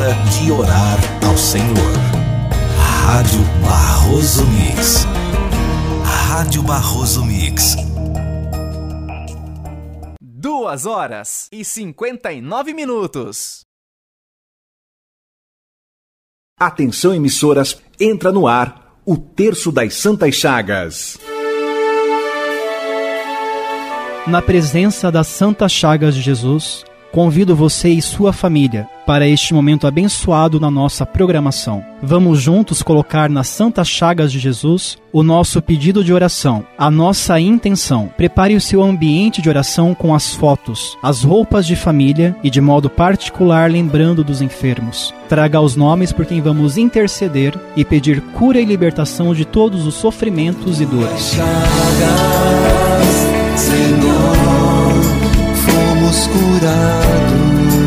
hora de orar ao Senhor. Rádio Barroso Mix. Rádio Barroso Mix. 2h59. Atenção, emissoras, entra no ar o Terço das Santas Chagas. Na presença das Santas Chagas de Jesus, convido você e sua família para este momento abençoado na nossa programação. Vamos juntos colocar nas Santas Chagas de Jesus o nosso pedido de oração, a nossa intenção. Prepare o seu ambiente de oração com as fotos, as roupas de família e, de modo particular, lembrando dos enfermos. Traga os nomes por quem vamos interceder e pedir cura e libertação de todos os sofrimentos e dores. Senhor, fomos curados.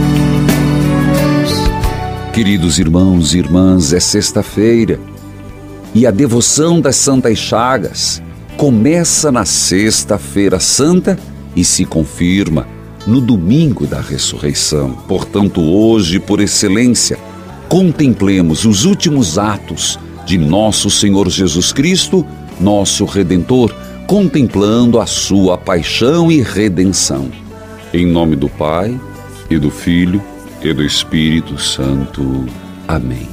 Queridos irmãos e irmãs, é sexta-feira e a devoção das Santas Chagas começa na Sexta-feira Santa e se confirma no domingo da ressurreição. Portanto, hoje, por excelência, contemplemos os últimos atos de nosso Senhor Jesus Cristo, nosso Redentor, contemplando a sua paixão e redenção. Em nome do Pai, e do Filho, e do Espírito Santo. Amém.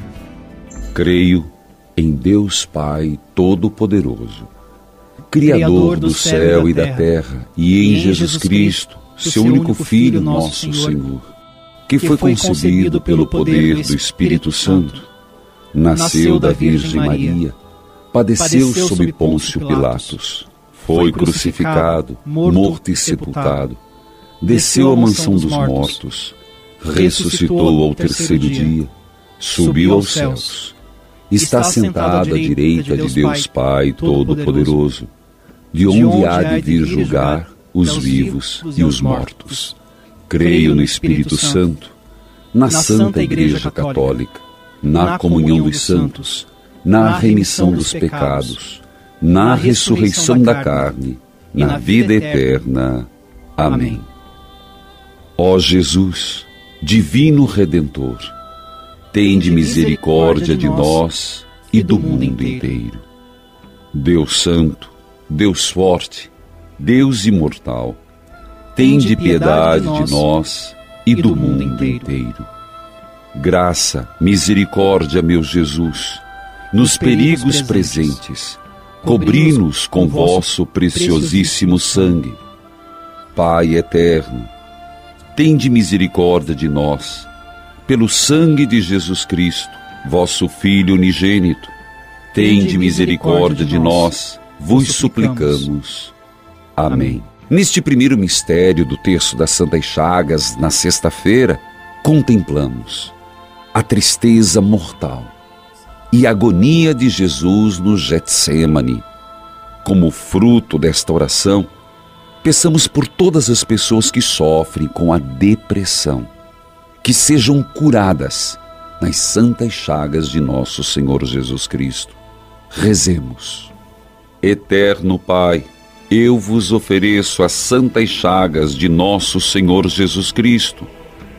Creio em Deus Pai Todo-Poderoso, Criador do céu e da terra, e em Jesus Cristo, seu único Filho, nosso Senhor, que foi concebido pelo poder do Espírito Santo, nasceu da Virgem Maria, padeceu sob Pôncio Pilatos, foi crucificado, morto e sepultado, desceu à mansão dos mortos, ressuscitou ao terceiro dia, subiu aos céus, está sentado à direita de Deus Pai Todo-Poderoso, de onde há de vir julgar os vivos e os mortos. Creio no Espírito Santo, na Santa Igreja Católica, na comunhão dos santos, na remissão dos pecados, na ressurreição da carne, na vida eterna. Amém. Ó Jesus, Divino Redentor, tende misericórdia de nós e do mundo inteiro. Deus Santo, Deus Forte, Deus Imortal, tende piedade de nós e do mundo inteiro. Graça, misericórdia, meu Jesus, nos perigos presentes, cobri-nos com vosso preciosíssimo sangue. Pai eterno, tende misericórdia de nós, pelo sangue de Jesus Cristo, vosso Filho unigênito. Tende misericórdia de nós, vos suplicamos. Amém. Neste primeiro mistério do Terço das Santas Chagas, na sexta-feira, contemplamos a tristeza mortal e a agonia de Jesus no Getsêmani. Como fruto desta oração, peçamos por todas as pessoas que sofrem com a depressão, que sejam curadas nas santas chagas de nosso Senhor Jesus Cristo. Rezemos. Eterno Pai, eu vos ofereço as santas chagas de nosso Senhor Jesus Cristo,